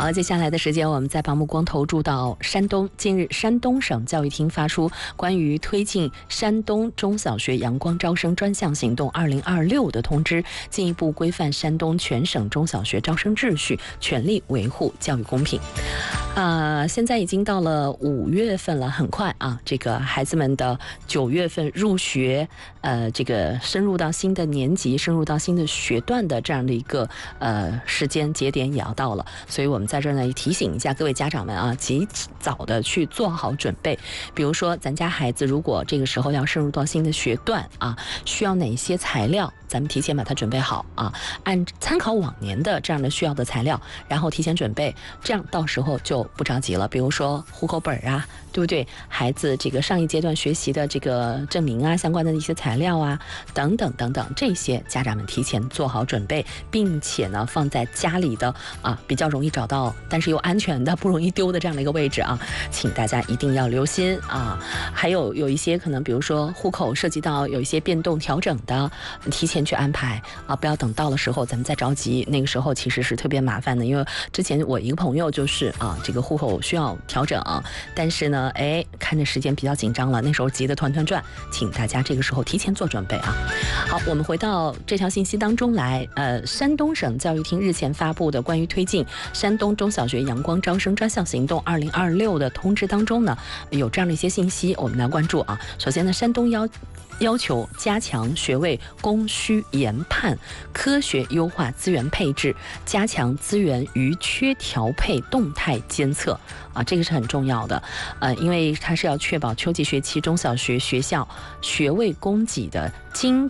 好，接下来的时间，我们再把目光投注到山东。近日，山东省教育厅发出关于推进山东中小学阳光招生专项行动2026的通知，进一步规范山东全省中小学招生秩序，全力维护教育公平。现在已经到了5月份了，很快啊，这个孩子们的9月份入学，这个深入到新的年级，深入到新的学段的这样的一个时间节点也要到了，所以我们在这儿呢提醒一下各位家长们啊，及早的去做好准备。比如说，咱家孩子如果这个时候要深入到新的学段啊，需要哪些材料，咱们提前把它准备好啊，按参考往年的这样的需要的材料，然后提前准备，这样到时候就不着急了。比如说户口本啊，对不对？孩子这个上一阶段学习的这个证明啊，相关的一些材料啊，等等等等，这些家长们提前做好准备，并且呢放在家里的比较容易找到，但是又安全的、不容易丢的这样的一个位置啊，请大家一定要留心啊。还有一些可能，比如说户口涉及到有一些变动调整的，提前去安排啊，不要等到的时候咱们再着急，那个时候其实是特别麻烦的。因为之前我一个朋友就是这个户口需要调整，但是呢，看着时间比较紧张了，那时候急得团团转，请大家这个时候提前做准备啊。好，我们回到这条信息当中来，山东省教育厅日前发布的关于推进山东中小学阳光招生专项行动2026的通知当中呢，有这样的一些信息，我们来关注啊。首先呢，山东要求加强学位供需研判，科学优化资源配置，加强资源余缺调配动态监测啊，这个是很重要的。因为它是要确保秋季学期中小学学校学位供给的精